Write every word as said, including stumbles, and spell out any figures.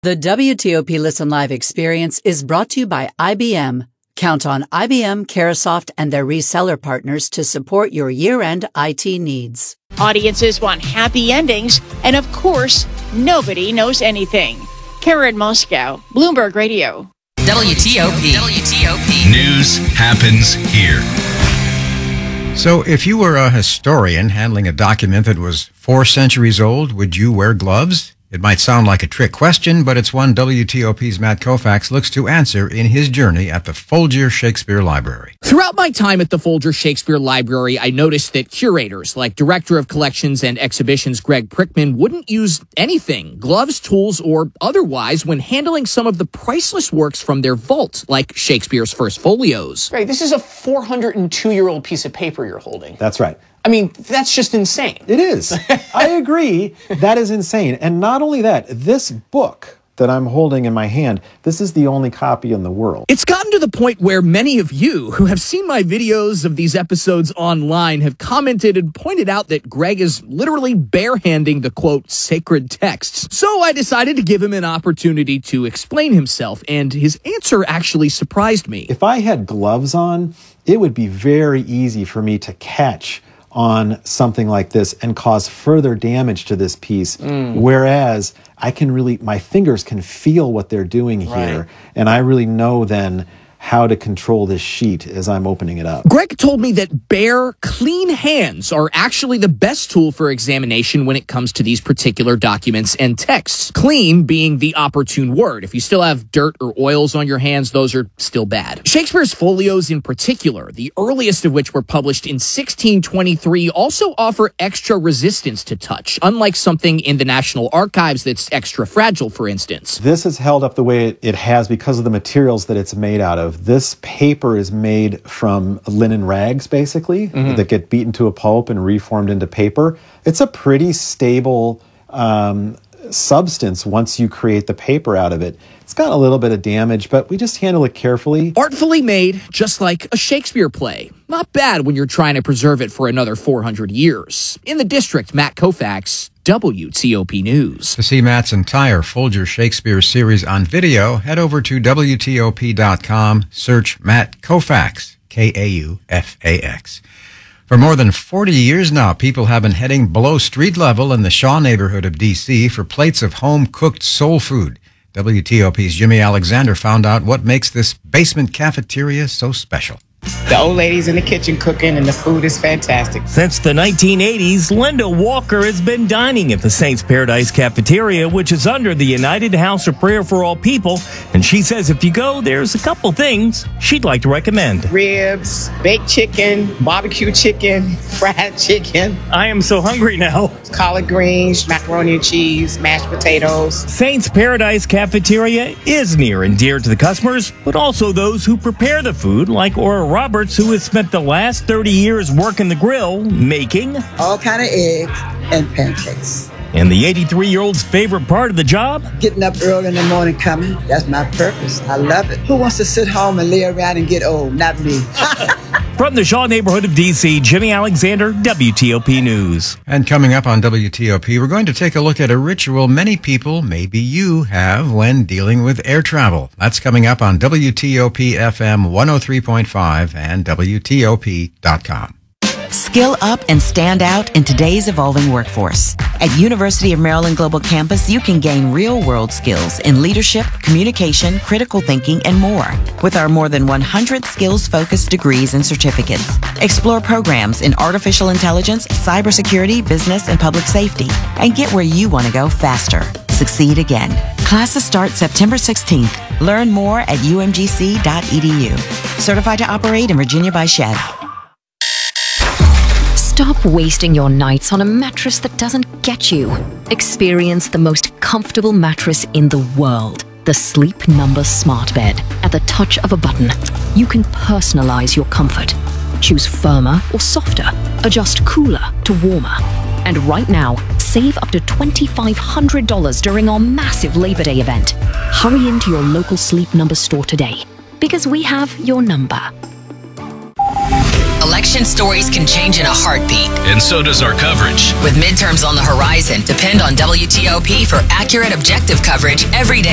The W T O P Listen Live experience is brought to you by I B M. Count on I B M, Carahsoft, and their reseller partners to support your year-end I T needs. Audiences want happy endings, and of course, nobody knows anything. Karen Moscow, Bloomberg Radio. W T O P. W T O P. News happens here. So if you were a historian handling a document that was four centuries old, would you wear gloves? It might sound like a trick question, but it's one W T O P's Matt Koufax looks to answer in his journey at the Folger Shakespeare Library. Throughout my time at the Folger Shakespeare Library, I noticed that curators like Director of Collections and Exhibitions Greg Prickman wouldn't use anything, gloves, tools, or otherwise, when handling some of the priceless works from their vault, like Shakespeare's first folios. Right, this is a four hundred two-year-old piece of paper you're holding. That's right. I mean, that's just insane. It is. I agree. That is insane. And not only that, this book that I'm holding in my hand, this is the only copy in the world. It's gotten to the point where many of you who have seen my videos of these episodes online have commented and pointed out that Greg is literally barehanding the, quote, sacred texts. So I decided to give him an opportunity to explain himself, and his answer actually surprised me. If I had gloves on, it would be very easy for me to catch on something like this and cause further damage to this piece, mm. whereas I can really, my fingers can feel what they're doing here, right. And I really know then how to control this sheet as I'm opening it up. Greg told me that bare, clean hands are actually the best tool for examination when it comes to these particular documents and texts. Clean being the opportune word. If you still have dirt or oils on your hands, those are still bad. Shakespeare's folios in particular, the earliest of which were published in sixteen twenty-three, also offer extra resistance to touch, unlike something in the National Archives that's extra fragile, for instance. This is held up the way it, it has because of the materials that it's made out of. This paper is made from linen rags, basically, mm-hmm. that get beaten to a pulp and reformed into paper. It's a pretty stable um, substance once you create the paper out of it. It's got a little bit of damage, but we just handle it carefully. Artfully made, just like a Shakespeare play. Not bad when you're trying to preserve it for another four hundred years. In the district, Matt Koufax, W T O P News. To see Matt's entire Folger Shakespeare series on video, head over to W T O P dot com, search Matt Koufax, K A U F A X. For more than forty years now, people have been heading below street level in the Shaw neighborhood of D C for plates of home-cooked soul food. W T O P's Jimmy Alexander found out what makes this basement cafeteria so special. The old lady's in the kitchen cooking, and the food is fantastic. Since the nineteen eighties, Linda Walker has been dining at the Saints Paradise Cafeteria, which is under the United House of Prayer for All People. And she says if you go, there's a couple things she'd like to recommend. Ribs, baked chicken, barbecue chicken, fried chicken. I am so hungry now. Collard greens, macaroni and cheese, mashed potatoes. Saints Paradise Cafeteria is near and dear to the customers, but also those who prepare the food, like Ora Roberts, who has spent the last thirty years working the grill, making all kind of eggs and pancakes. And the eighty-three-year-old's favorite part of the job? Getting up early in the morning coming. That's my purpose. I love it. Who wants to sit home and lay around and get old? Not me. From the Shaw neighborhood of D C, Jimmy Alexander, W T O P News. And coming up on W T O P, we're going to take a look at a ritual many people, maybe you, have when dealing with air travel. That's coming up on W T O P F M one oh three point five and W T O P dot com. Skill up and stand out in today's evolving workforce. At University of Maryland Global Campus, you can gain real-world skills in leadership, communication, critical thinking, and more. With our more than one hundred skills-focused degrees and certificates. Explore programs in artificial intelligence, cybersecurity, business, and public safety. And get where you want to go faster. Succeed again. Classes start September sixteenth. Learn more at U M G C dot E D U. Certified to operate in Virginia by S H E V. Stop wasting your nights on a mattress that doesn't get you. Experience the most comfortable mattress in the world. The Sleep Number Smart Bed. At the touch of a button, you can personalize your comfort. Choose firmer or softer. Adjust cooler to warmer. And right now, save up to twenty-five hundred dollars during our massive Labor Day event. Hurry into your local Sleep Number store today, because we have your number. Election stories can change in a heartbeat. And so does our coverage. With midterms on the horizon, depend on W T O P for accurate, objective coverage every day.